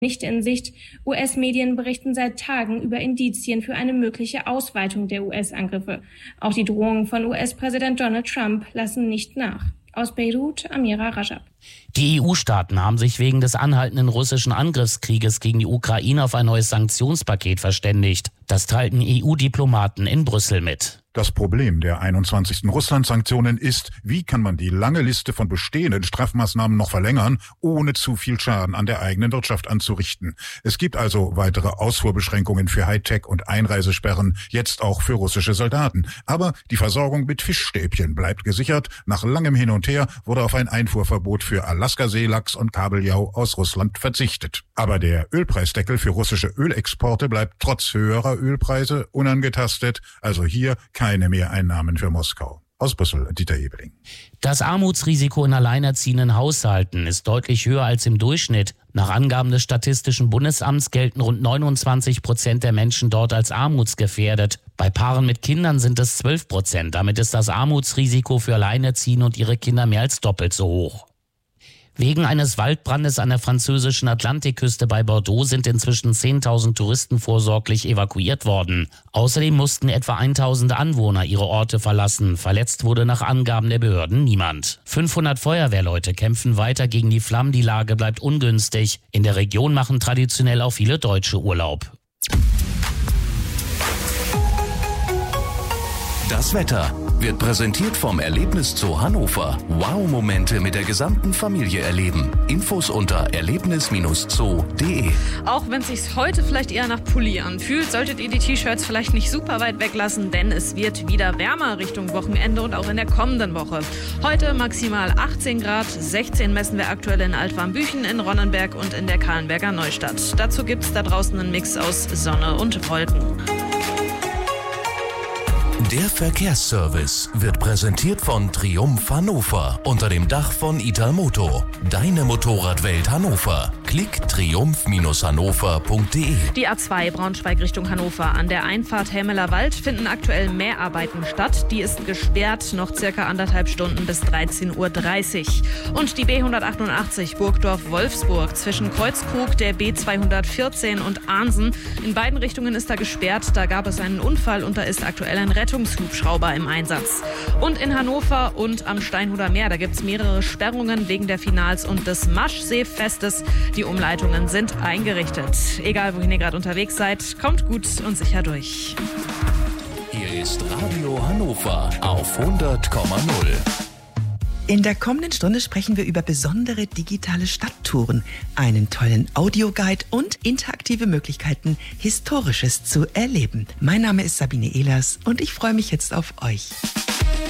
nicht in Sicht. US-Medien berichten seit Tagen über Indizien für eine mögliche Ausweitung der US-Angriffe. Auch die Drohungen von US-Präsident Donald Trump lassen nicht nach. Aus Beirut, Amira Rajab. Die EU-Staaten haben sich wegen des anhaltenden russischen Angriffskrieges gegen die Ukraine auf ein neues Sanktionspaket verständigt. Das teilten EU-Diplomaten in Brüssel mit. Das Problem der 21. Russland-Sanktionen ist, wie kann man die lange Liste von bestehenden Strafmaßnahmen noch verlängern, ohne zu viel Schaden an der eigenen Wirtschaft anzurichten. Es gibt also weitere Ausfuhrbeschränkungen für Hightech und Einreisesperren, jetzt auch für russische Soldaten. Aber die Versorgung mit Fischstäbchen bleibt gesichert. Nach langem Hin und Her wurde auf ein Einfuhrverbot für Alaska-Seelachs und Kabeljau aus Russland verzichtet. Aber der Ölpreisdeckel für russische Ölexporte bleibt trotz höherer Ölpreise unangetastet. Also hier keine Mehreinnahmen für Moskau. Aus Brüssel, Dieter Hebeling. Das Armutsrisiko in alleinerziehenden Haushalten ist deutlich höher als im Durchschnitt. Nach Angaben des Statistischen Bundesamts gelten rund 29% der Menschen dort als armutsgefährdet. Bei Paaren mit Kindern sind es 12%. Damit ist das Armutsrisiko für Alleinerziehende und ihre Kinder mehr als doppelt so hoch. Wegen eines Waldbrandes an der französischen Atlantikküste bei Bordeaux sind inzwischen 10.000 Touristen vorsorglich evakuiert worden. Außerdem mussten etwa 1.000 Anwohner ihre Orte verlassen. Verletzt wurde nach Angaben der Behörden niemand. 500 Feuerwehrleute kämpfen weiter gegen die Flammen. Die Lage bleibt ungünstig. In der Region machen traditionell auch viele Deutsche Urlaub. Das Wetter wird präsentiert vom Erlebniszoo Hannover. Wow-Momente mit der gesamten Familie erleben. Infos unter erlebnis-zoo.de. Auch wenn es sich heute vielleicht eher nach Pulli anfühlt, solltet ihr die T-Shirts vielleicht nicht super weit weglassen, denn es wird wieder wärmer Richtung Wochenende und auch in der kommenden Woche. Heute maximal 18 Grad, 16 messen wir aktuell in Altwarmbüchen, in Ronnenberg und in der Kahlenberger Neustadt. Dazu gibt es da draußen einen Mix aus Sonne und Wolken. Der Verkehrsservice wird präsentiert von Triumph Hannover unter dem Dach von Italmoto. Deine Motorradwelt Hannover. Klick triumph-hannover.de. Die A2 Braunschweig Richtung Hannover. An der Einfahrt Helmeler Wald finden aktuell Mehrarbeiten statt. Die ist gesperrt, noch circa 1,5 Stunden bis 13:30 Uhr. Und die B188 Burgdorf-Wolfsburg zwischen Kreuzkrug, der B214 und Ahnsen. In beiden Richtungen ist da gesperrt. Da gab es einen Unfall und da ist aktuell ein Rettungshubschrauber im Einsatz. Und in Hannover und am Steinhuder Meer, da gibt es mehrere Sperrungen wegen der Finals und des Maschseefestes. Die Umleitungen sind eingerichtet. Egal, wohin ihr gerade unterwegs seid, kommt gut und sicher durch. Hier ist Radio Hannover auf 100,0. In der kommenden Stunde sprechen wir über besondere digitale Stadttouren, einen tollen Audioguide und interaktive Möglichkeiten, Historisches zu erleben. Mein Name ist Sabine Ehlers und ich freue mich jetzt auf euch.